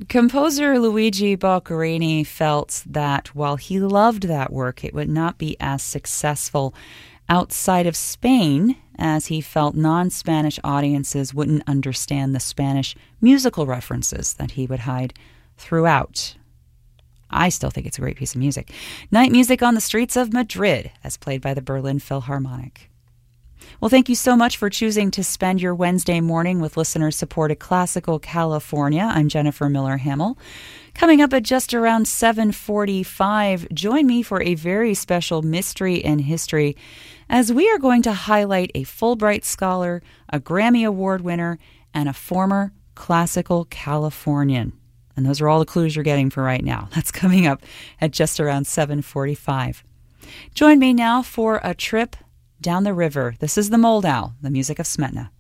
Composer Luigi Boccherini felt that while he loved that work, it would not be as successful outside of Spain, as he felt non-Spanish audiences wouldn't understand the Spanish musical references that he would hide throughout. I still think it's a great piece of music. Night Music on the Streets of Madrid, as played by the Berlin Philharmonic. Well, thank you so much for choosing to spend your Wednesday morning with listener-supported Classical California. I'm Jennifer Miller-Hamel. Coming up at just around 7:45, join me for a very special Mystery and History, as we are going to highlight a Fulbright scholar, a Grammy Award winner, and a former classical Californian. And those are all the clues you're getting for right now. That's coming up at just around 7:45. Join me now for a trip down the river. This is the Moldau, the music of Smetana.